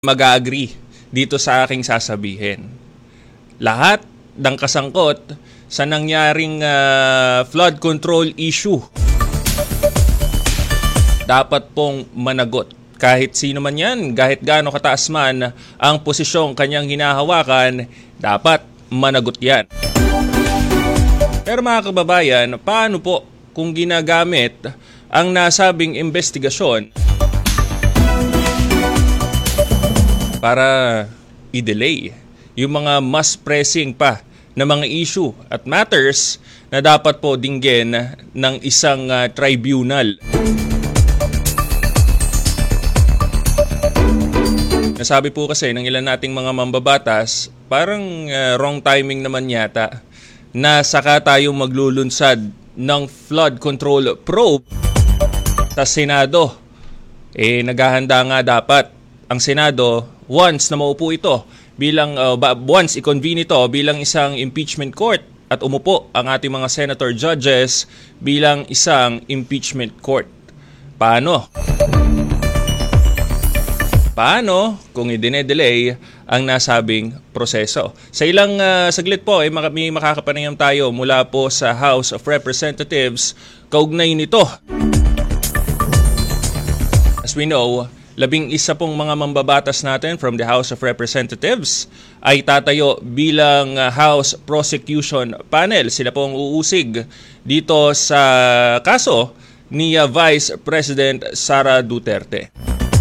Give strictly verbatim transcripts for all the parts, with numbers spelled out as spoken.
mag-agree dito sa aking sasabihin. Lahat ng kasangkot sa nangyaring uh, flood control issue dapat pong managot. Kahit sino man yan, kahit gaano kataas man ang posisyong kanyang hinahawakan, dapat managot yan. Pero mga kababayan, paano po kung ginagamit ang nasabing investigasyon para i-delay yung mga mas pressing pa na mga issue at matters na dapat po dinggin ng isang uh, tribunal? Nasabi po kasi ng ilan nating mga mambabatas, parang uh, wrong timing naman yata na saka tayo maglulunsad ng flood control probe sa Senado. Eh, naghahanda nga dapat ang Senado once na maupo ito bilang uh, once i-convene ito bilang isang impeachment court at umupo ang ating mga senator judges bilang isang impeachment court. Paano? Paano kung i-delay ang nasabing proseso? Sa ilang uh, saglit po, eh, may makakapanayam tayo mula po sa House of Representatives kaugnay nito. As we know, labing isa pong mga mambabatas natin from the House of Representatives ay tatayo bilang House Prosecution Panel. Sila pong uusig dito sa kaso ni Vice President Sara Duterte.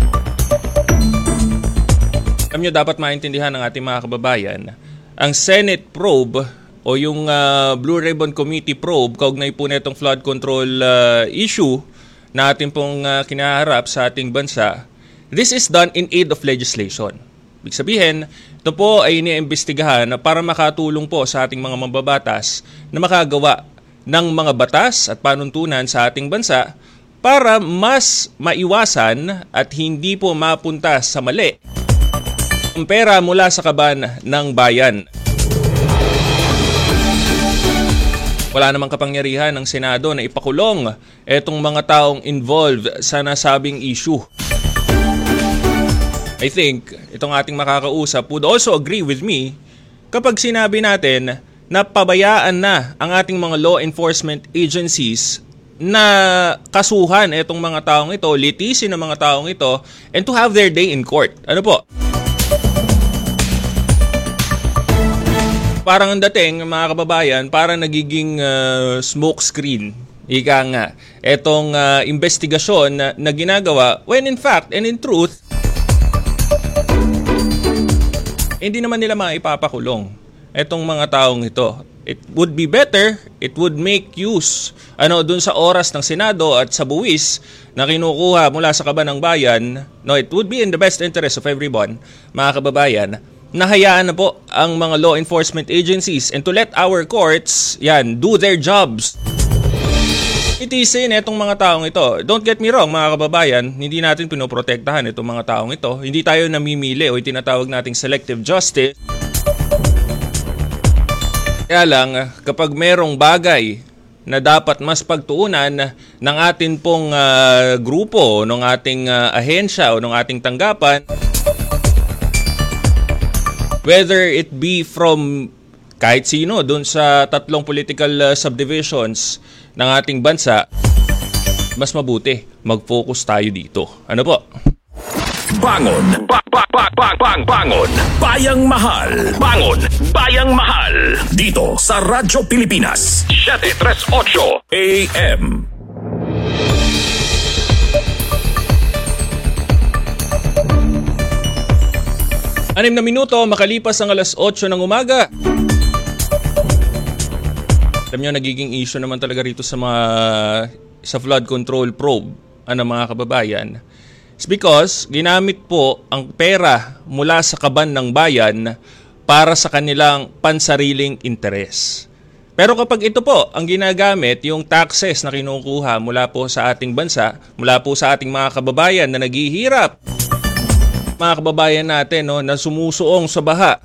Alam nyo, dapat maintindihan ng ating mga kababayan, ang Senate probe o yung uh, Blue Ribbon Committee probe kaugnay po na itong flood control uh, issue na ating pong uh, kinaharap sa ating bansa, this is done in aid of legislation. Ibig sabihin, ito po ay iniimbestigahan para makatulong po sa ating mga mambabatas na makagawa ng mga batas at panuntunan sa ating bansa para mas maiwasan at hindi po mapunta sa mali ang pera mula sa kaban ng bayan. Wala namang kapangyarihan ng Senado na ipakulong etong mga taong involved sa nasabing issue. I think itong ating makakausap would also agree with me kapag sinabi natin na pabayaan na ang ating mga law enforcement agencies na kasuhan itong mga taong ito, litisin ng mga taong ito, and to have their day in court. Ano po? Parang ang dating, mga kababayan, parang nagiging uh, smoke screen. Ika nga, etong uh, investigasyon na, na ginagawa when in fact and in truth, hindi naman nila maipapakulong etong mga taong ito. It would be better, it would make use ano dun sa oras ng Senado at sa buwis na kinukuha mula sa kaban ng bayan. No, it would be in the best interest of everyone, mga kababayan, na hayaan na po ang mga law enforcement agencies and to let our courts yan do their jobs. Itisin itong mga taong ito. Don't get me wrong, mga kababayan, hindi natin pinoprotektahan itong mga taong ito. Hindi tayo namimili o tinatawag nating selective justice. Kaya lang, kapag merong bagay na dapat mas pagtuunan ng atin pong uh, grupo, ng ating uh, ahensya o ng ating tanggapan, whether it be from kahit sino dun sa tatlong political uh, subdivisions ng ating bansa, mas mabuti mag-focus tayo dito. Ano po? Bangon! Ba- ba- ba- ba- bang- bangon! Bayang Mahal! Bangon! Bayang Mahal! Dito sa Radyo Pilipinas seven thirty-eight A M. Anim na minuto makalipas ang alas otso ng umaga. Alam nyo, nagiging issue naman talaga rito sa mga sa flood control probe, ano mga kababayan. It's because ginamit po ang pera mula sa kaban ng bayan para sa kanilang pansariling interes. Pero kapag ito po ang ginagamit, yung taxes na kinukuha mula po sa ating bansa, mula po sa ating mga kababayan na naghihirap, mga kababayan natin, no, na sumusuong sa baha,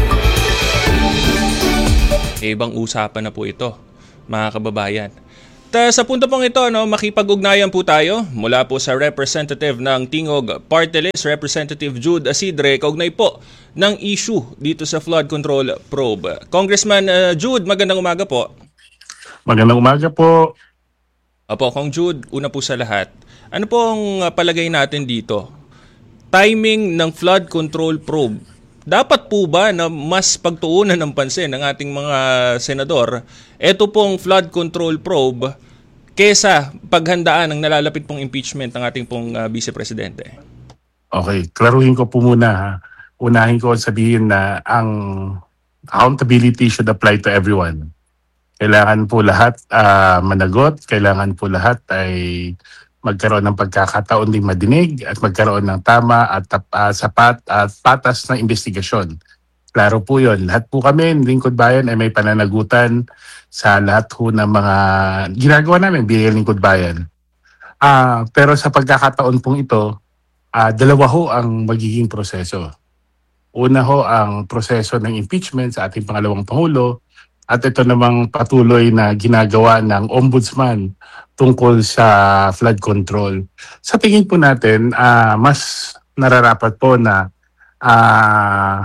ibang usapan na po ito, mga kababayan. uh, sa punto pong ito, no, makipag-ugnayan po tayo mula po sa representative ng Tingog Party List, Representative Jude Asidre, kaugnay po ng issue dito sa flood control probe. Congressman uh, Jude, magandang umaga po. Magandang umaga po. Opo, Kong Jude, una po sa lahat, ano pong uh, palagay natin dito? Timing ng flood control probe, dapat po ba na mas pagtuunan ng pansin ng ating mga senador ito pong flood control probe kesa paghandaan ng nalalapit pong impeachment ng ating pong uh, Vice Presidente? Okay, klaruhin ko po muna ha. Unahin ko sabihin na ang accountability should apply to everyone. Kailangan po lahat uh, managot, kailangan po lahat ay magkaroon ng pagkakataon ding madinig at magkaroon ng tama at uh, sapat at patas na investigasyon. Klaro po yun. Lahat po kami, Lingkod Bayan, ay may pananagutan sa lahat po ng mga ginagawa namin bilang Lingkod Bayan. Uh, pero sa pagkakataon pong ito, uh, dalawa ho ang magiging proseso. Una ho ang proseso ng impeachment sa ating pangalawang Pangulo at ito namang patuloy na ginagawa ng Ombudsman tungkol sa flood control. Sa tingin po natin, uh, mas nararapat po na uh,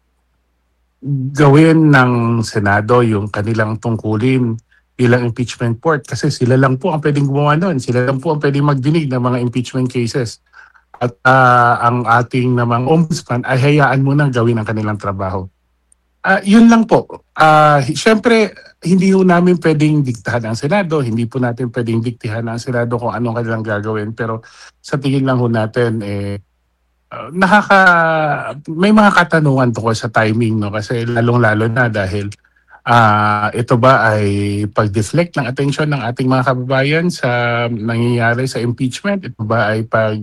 gawin ng Senado yung kanilang tungkulin bilang impeachment court kasi sila lang po ang pwedeng gumawa nun. Sila lang po ang pwedeng magdinig ng mga impeachment cases. At uh, ang ating namang ombudsman ay hayaan mo nang gawin ang kanilang trabaho. Uh, yun lang po. Uh, Siyempre, hindi po namin pwedeng diktahan ang Senado. Hindi po natin pwedeng diktahan ang Senado kung anong kanilang gagawin. Pero sa tingin lang po natin, eh, uh, nakaka, may mga katanungan tungkol sa timing. No? Kasi lalong-lalo na dahil uh, ito ba ay pag-deflect ng atensyon ng ating mga kababayan sa nangyayari sa impeachment? Ito ba ay pag,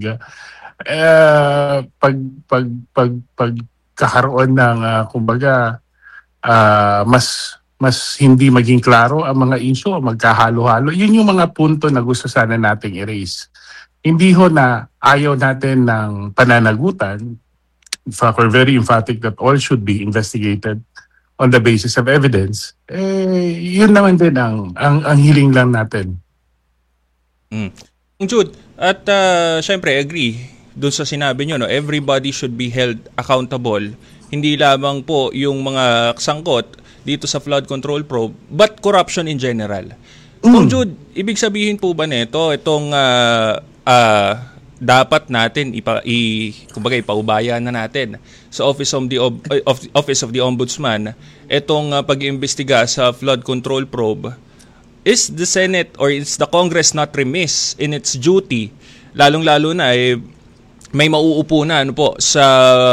uh, pag, pag, pag, pag, kakaroon ng, uh, kumbaga, Uh, mas mas hindi maging klaro ang mga issue o magkahalo-halo. Yun yung mga punto na gusto sana nating erase. Hindi ho na ayaw natin ng pananagutan. In fact, we're very emphatic that all should be investigated on the basis of evidence. Eh, yun naman din ang, ang, ang hiling lang natin. Mm. Jude, at uh, syempre agree doon sa sinabi nyo, no? Everybody should be held accountable. Hindi lamang po yung mga sangkot dito sa flood control probe, but corruption in general. Mm. Kung Jude, ibig sabihin po ba nito, itong uh, uh, dapat natin, ipa, i, kumbaga ipaubayan na natin sa Office of the, of, Office of the Ombudsman, itong uh, pag-iimbestiga sa flood control probe, is the Senate or is the Congress not remiss in its duty, lalong-lalo na eh, may mauupo na ano po sa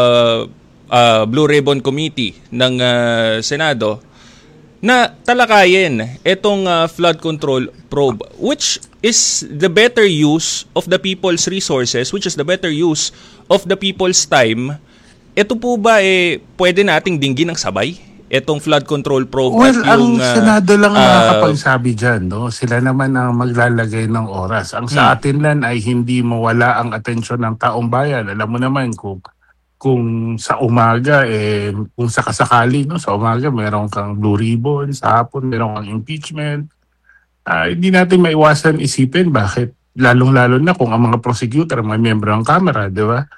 Uh, Blue Ribbon Committee ng uh, Senado na talakayin itong uh, flood control probe, which is the better use of the people's resources, which is the better use of the people's time. Ito po ba eh pwede nating dinggin ng sabay itong flood control probe? Well, at yung, ang uh, Senado lang ang uh, makakapagsabi dyan, no? Sila naman ang maglalagay ng oras. Ang sa hmm. atin lang ay hindi mawala ang atensyon ng taong bayan. Alam mo naman kung kung sa umaga, eh, kung sakasakali, no, sa umaga, meron kang Blue Ribbon, sa hapon, meron kang impeachment. Uh, hindi natin maiwasan isipin bakit, lalong-lalo na kung ang mga prosecutor, mga miyembro ng Kamara, di ba?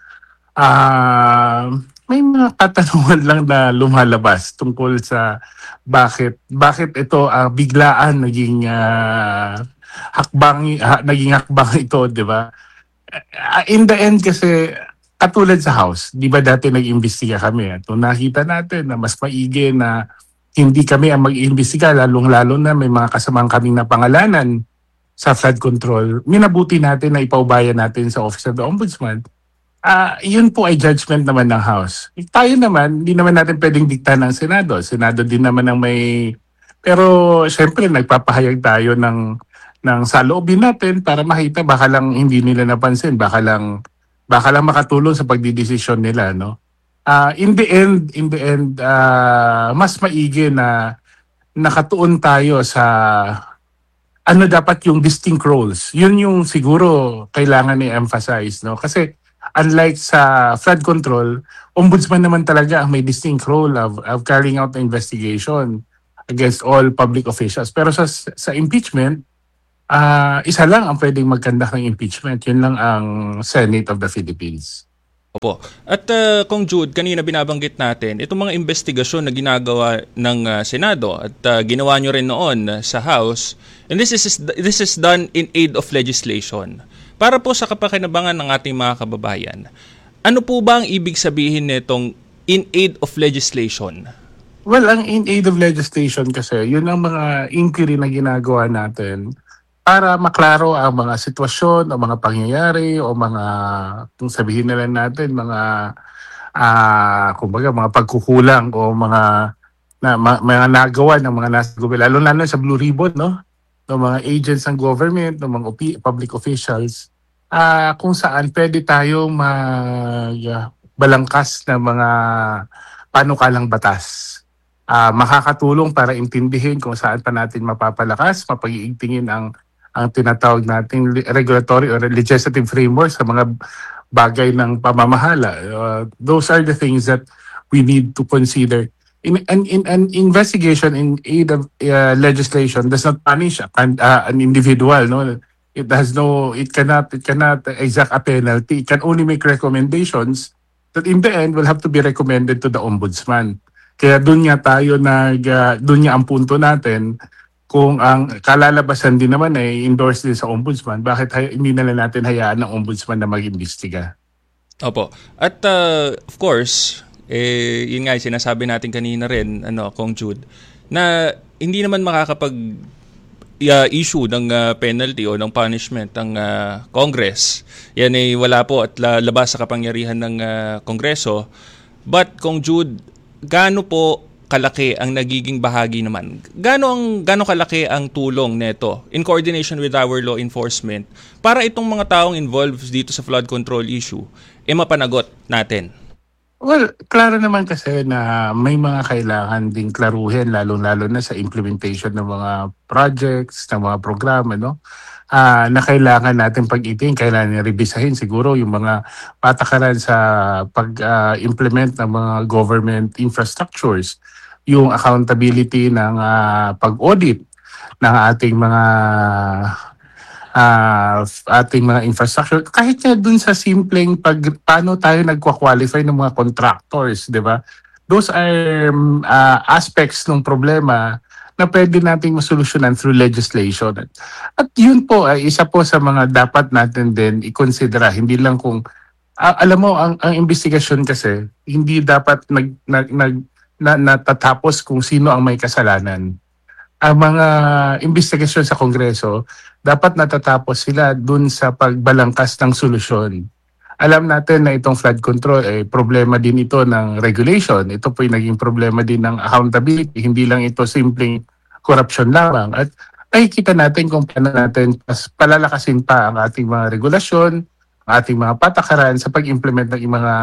Uh, may mga katanungan lang na lumalabas tungkol sa bakit, bakit ito uh, biglaan naging uh, hakbang, ha, naging hakbang ito, di ba? Uh, in the end kasi, katulad sa House, di ba dati nag-imbestiga kami at nung nakita natin na mas maigi na hindi kami ang mag-imbestiga, lalong-lalo na may mga kasamang kaming napangalanan sa flood control, minabuti natin na ipaubayan natin sa Office of the Ombudsman. Uh, yun po ay judgment naman ng House. Tayo naman, hindi naman natin pwedeng dikta ng Senado. Senado din naman ang may... Pero syempre nagpapahayag tayo ng, ng saloobin natin para makita baka lang hindi nila napansin, baka lang baka lang makatulong sa pagdidesisyon nila, no? Uh, in the end, in the end, uh, mas maigi na nakatuon tayo sa ano dapat yung distinct roles. Yun yung siguro kailangan i-emphasize, no? Kasi unlike sa flood control, ombudsman naman talaga ang may distinct role of, of carrying out the investigation against all public officials. Pero sa sa impeachment, ah, isa lang ang pwedeng mag-conduct ng impeachment. Yun lang ang Senate of the Philippines. Opo. At uh, Kong Jude, kanina binabanggit natin, itong mga investigasyon na ginagawa ng uh, Senado at uh, ginawa nyo rin noon sa House, and this is this is done in aid of legislation. Para po sa kapakinabangan ng ating mga kababayan, ano po ba ang ibig sabihin nitong in aid of legislation? Well, ang in aid of legislation kasi, yun ang mga inquiry na ginagawa natin para maklaro ang mga sitwasyon o mga pangyayari o mga, kung sabihin na lang natin, mga, ah, kumbaga, mga pagkukulang o mga, na, ma, mga nagawa ng mga nasa gobyerno, lalo lalo sa Blue Ribbon, no? Ng mga agents ng government, ng mga opi- public officials, ah, kung saan pwede tayong mag, uh, balangkas ng mga panukalang batas. Uh, makakatulong para intindihin kung saan pa natin mapapalakas, mapag-iigtingin ang ang tinatawag nating regulatory or legislative framework sa mga bagay ng pamamahala. Uh, those are the things that we need to consider. In an in, an investigation in aid of uh, legislation does not punish an, uh, an individual. No, it has no, it cannot, it cannot exact a penalty. It can only make recommendations that in the end will have to be recommended to the ombudsman. Kaya doon nga tayo nag uh, doon nga ang punto natin kung ang kalalabasan din naman ay endorse din sa ombudsman, bakit hay- hindi na lang natin hayaan ng ombudsman na mag-imbestiga? Opo. At uh, of course, eh yun nga sinasabi natin kanina rin, ano, Kong Jude, na hindi naman makakapag uh, issue ng uh, penalty o ng punishment ng uh, Congress. Yan ay wala po at labas sa kapangyarihan ng uh, Kongreso. But Kong Jude, gaano po kalaki ang nagiging bahagi naman? Gaano ang gaano kalaki ang tulong neto in coordination with our law enforcement para itong mga taong involved dito sa flood control issue eh mapanagot natin? Well, klaro naman kasi na may mga kailangan ding klaruhin lalo-lalo na sa implementation ng mga projects, ng mga programa, no? Uh, na kailangan natin pag-iting, kailangan revisahin siguro yung mga patakaran sa pag-implement uh, ng mga government infrastructures, yung accountability ng uh, pag-audit ng ating mga uh, ating mga infrastructure. Kahit na dun sa simpleng pag, paano tayo nagkwa-qualify ng mga contractors, di ba? Those are um, uh, aspects ng problema na pwede nating masolusyonan through legislation. At yun po ay isa po sa mga dapat natin din i-considera. Hindi lang kung, uh, alam mo, ang, ang investigasyon kasi, hindi dapat nag, nag, nag, na, natatapos kung sino ang may kasalanan. Ang mga investigasyon sa Kongreso, dapat natatapos sila dun sa pagbalangkas ng solusyon. Alam natin na itong flood control ay eh, problema din ito ng regulation. Ito po yung naging problema din ng accountability. Hindi lang ito simpleng corruption lamang. At nakikita natin kung paano natin pas palalakasin pa ang ating mga regulasyon, ang ating mga patakaran sa pag-implement ng mga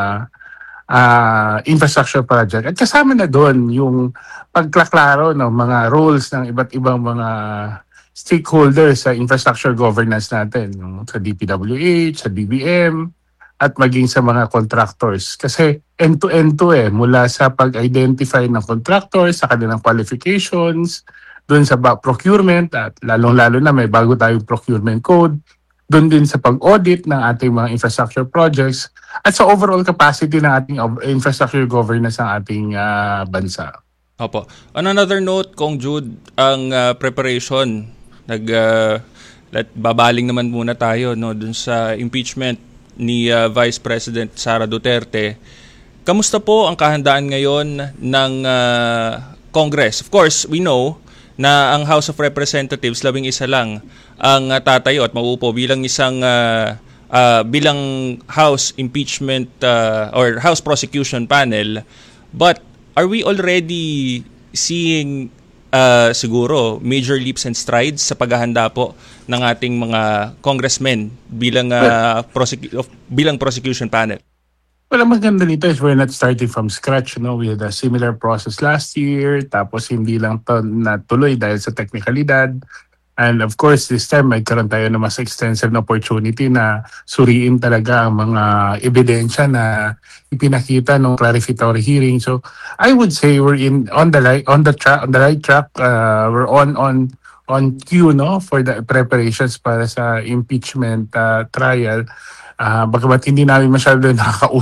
uh, infrastructure project. At kasama na doon yung pagklaklaro ng mga roles ng iba't ibang mga stakeholders sa infrastructure governance natin, yung sa D P W H, sa D B M, at maging sa mga contractors. Kasi end-to-end to eh, mula sa pag-identify ng contractors, sa kanilang qualifications, doon sa procurement, at lalong-lalo na may bago tayong procurement code, doon din sa pag-audit ng ating mga infrastructure projects, at sa overall capacity ng ating infrastructure governance ng ating uh, bansa. Opo. On another note, Kong Jude, ang uh, preparation nag uh, let babaling naman muna tayo no dun sa impeachment ni uh, Vice President Sara Duterte. Kamusta po ang kahandaan ngayon ng uh, Congress? Of course, we know na ang House of Representatives labing isa lang ang uh, tatayo at mauupo bilang isang uh, uh, bilang House impeachment uh, or House prosecution panel. But are we already seeing Uh, siguro major leaps and strides sa paghahanda po ng ating mga congressmen bilang uh, prosecu- bilang prosecution panel? Well, ang maganda nito is we're not starting from scratch. No? We had a similar process last year, tapos hindi lang to natuloy dahil sa teknikalidad. And of course, this time magkaroon tayo ng mas extensive na opportunity na suriin talaga ang mga ebidensya na ipinakita ng clarificatory hearing. So I would say we're in on the right on the track on the right track. Uh, we're on on on cue, no, for the preparations para sa impeachment uh, trial. Uh, bagamat hindi namin masyado nakaka